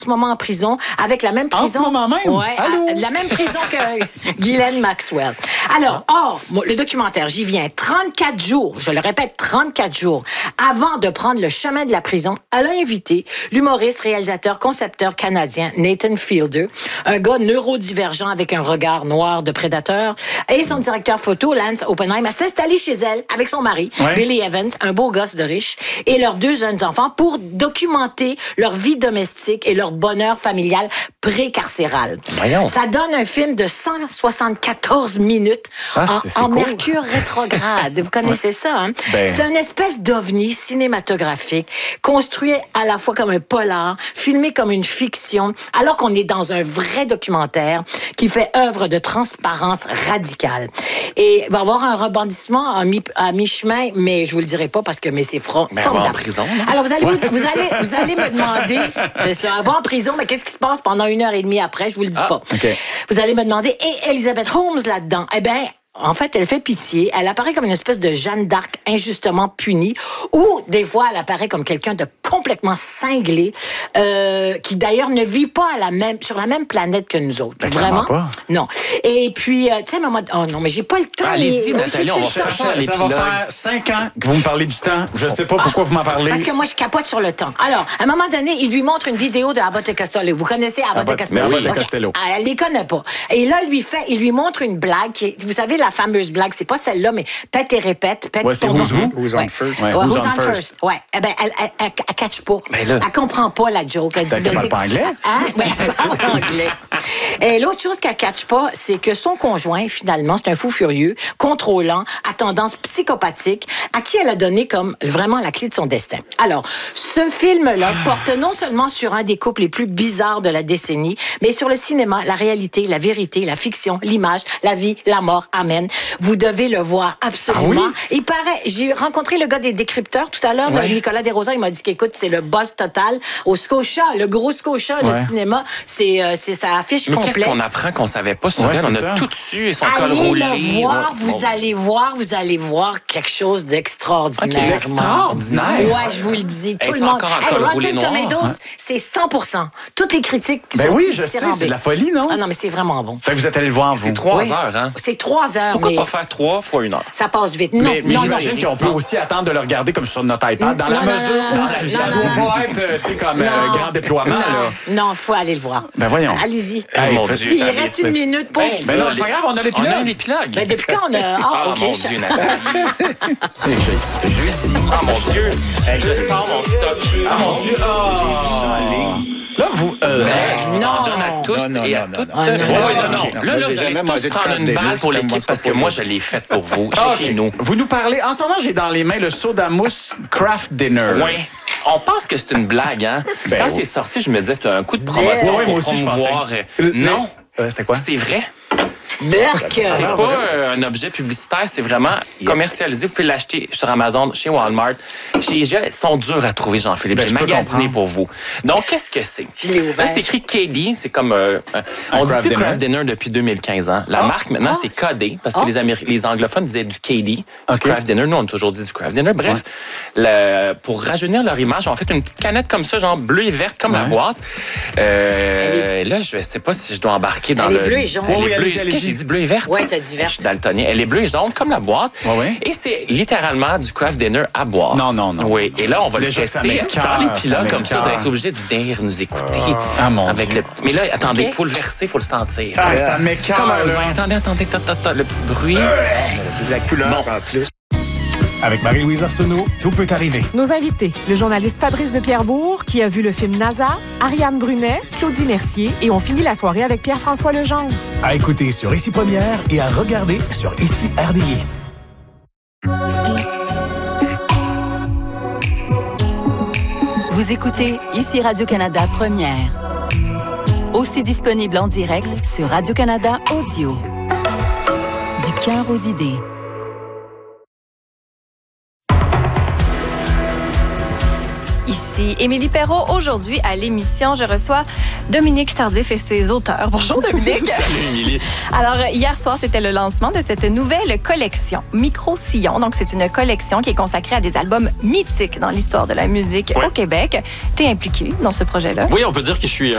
ce moment en prison, avec la même prison... En ce moment même? Ouais, la même prison que Ghislaine Maxwell. Alors, le documentaire, j'y viens 34 jours, je le répète, 34 jours, avant de prendre le chemin de la prison, elle a invité l'humoriste, réalisateur, concepteur canadien Nathan Fielder, un gars neurodivergent avec un regard noir de prédateur, et son directeur photo, Lance Oppenheim, à s'installer chez elle avec son mari, Billy Evans, un beau gosse de riche, et leurs 2 jeunes enfants pour documenter leur vie domestique et leur bonheur familial pré-carcéral. Voyons. Ça donne un film de 174 minutes en cool. mercure rétrograde. Vous connaissez ça, hein? C'est une espèce d'ovni cinématographique, construit à la fois comme un polar, filmé comme une fiction, alors qu'on est dans un vrai documentaire qui fait œuvre de transparence radicale. Et il va y avoir un rebondissement à mi-chemin, mais je vous le dirai pas parce que c'est formidable. En prison, là. Alors, vous allez me demander, c'est ça, elle va en prison, mais qu'est-ce qui se passe pendant 1h30 après? Je vous le dis pas. Okay. Vous allez me demander, et Elizabeth Holmes là-dedans? Eh bien, en fait, elle fait pitié. Elle apparaît comme une espèce de Jeanne d'Arc injustement punie, ou des fois, elle apparaît comme quelqu'un de complètement cinglé, qui d'ailleurs ne vit pas sur la même planète que nous autres. Vraiment pas. Non. Et puis, tu sais, maman, oh non, mais j'ai pas le temps. Allez-y, Nathalie, on va faire Ça va faire 5 ans que vous me parlez du temps. Je sais pas pourquoi vous m'en parlez. Parce que moi, je capote sur le temps. Alors, à un moment donné, il lui montre une vidéo de Abbott et Costello. Vous connaissez Abbott et Costello? Abbott et Costello. Ah, elle les connaît pas. Et là, il lui montre une blague qui est, vous savez, la fameuse blague, c'est pas celle-là, mais pète et répète, pète c'est ton Who's nom. Who's on first? Ouais, Who's on first? Ouais. Eh ben, elle catch pas. Ben là. Elle comprend pas la joke. Elle dit, Elle parle pas anglais? Hein? Ouais, elle parle anglais. Et l'autre chose qu'elle catch pas, c'est que son conjoint, finalement, c'est un fou furieux, contrôlant, à tendance psychopathique, à qui elle a donné comme vraiment la clé de son destin. Alors, ce film-là porte non seulement sur un des couples les plus bizarres de la décennie, mais sur le cinéma, la réalité, la vérité, la fiction, l'image, la vie, la mort. Amen. Vous devez le voir absolument. Ah oui? Il paraît, j'ai rencontré le gars des décrypteurs tout à l'heure, Nicolas Desrosiers, il m'a dit qu'écoute, c'est le boss total au Scotia, le gros Scotia, le cinéma, c'est sa affiche Mais complète. qu'est-ce qu'on apprend qu'on savait pas sur elle? On a tout dessus et son col Allez roulé. le voir, vous allez voir quelque chose d'extraordinaire. Okay. Extraordinaire? Ouais, je vous le dis. Tout le Es-tu monde. encore en col roulé Rotten noir? Tomatoes, c'est 100%. Toutes les critiques sont oui, je sais, c'est de la folie, non? Ah non, mais c'est vraiment bon. Fait que vous êtes allé le voir, vous. C'est 3 heures, hein? C'est 3 heures. Pourquoi mais pas faire 3 fois 1 heure? ça passe vite. Mais j'imagine qu'on peut aussi attendre de le regarder comme sur notre iPad, dans la mesure où ça doit pas être, tu sais, comme grand déploiement, là. Non, il faut aller le voir. Ben voyons. Allez-y. Mon Dieu, Il reste une minute pour... Ben non, c'est pas grave, on a l'épilogue. On a l'épilogue. Ben, depuis quand on a... Ah, OK. mon Dieu, Nathalie. Jeudi. Ah, mon Dieu. Hey, je sors mon stock. Ah, mon Dieu. Là, vous... Je vous en donne à tous et à toutes. non. Là, vous allez tous prendre une balle pour l'équipe parce que moi, je l'ai faite pour vous, chez nous. Vous nous parlez... En ce moment, j'ai dans les mains le soda mousse Craft Dinner. Oui. On pense que c'est une blague, hein? Quand c'est sorti, je me disais c'était un coup de promotion Oui, moi pour aussi, je promouvoir. pensais. Non. C'était quoi? C'est vrai. Berk! C'est pas un objet publicitaire, c'est vraiment commercialisé. Vous pouvez l'acheter sur Amazon, chez Walmart, chez IGA. Ils sont durs à trouver, Jean-Philippe. J'ai magasiné pour vous. Donc, qu'est-ce que c'est? Je l'ai ouvert. Là, c'est écrit KD. C'est comme... on dit plus Craft Dinner depuis 2015 ans. La marque, maintenant, c'est KD, parce que les anglophones disaient du KD, du Craft Dinner. Nous, on a toujours dit du Craft Dinner. Bref, pour rajeunir leur image, on fait une petite canette comme ça, genre bleue et verte, comme la boîte. Là, je sais pas si je dois embarquer dans Elle le... est bleue et jaune. Elle est bleue. Allez-y. J'ai dit bleu et verte? Oui, t'as dit verte. Je suis daltonien. Elle est bleue et jaune, comme la boîte. Et c'est littéralement du craft dinner à boire. Non. Oui, et là, on va Déjà, le ça tester m'écoeure, dans l'épilogue, ça comme ça. Vous allez être obligé de venir nous écouter. Mon avec Dieu. le... Mais là, attendez, il faut le verser, il faut le sentir. Ça m'écoeure. Comme un vin. Attendez, le petit bruit. La couleur en plus. Avec Marie-Louise Arsenault, tout peut arriver. Nos invités, le journaliste Fabrice de Pierrebourg, qui a vu le film NASA, Ariane Brunet, Claudie Mercier, et on finit la soirée avec Pierre-François Legendre. À écouter sur Ici Première et à regarder sur Ici RDI. Vous écoutez Ici Radio-Canada Première. Aussi disponible en direct sur Radio-Canada Audio. Du cœur aux idées. Ici Émilie Perrault. Aujourd'hui, à l'émission, je reçois Dominique Tardif et ses auteurs. Bonjour, Dominique. Salut, Émilie. Alors, hier soir, c'était le lancement de cette nouvelle collection, Micro-Sillon. Donc, c'est une collection qui est consacrée à des albums mythiques dans l'histoire de la musique au Québec. T'es impliqué dans ce projet-là? Oui, on peut dire que je suis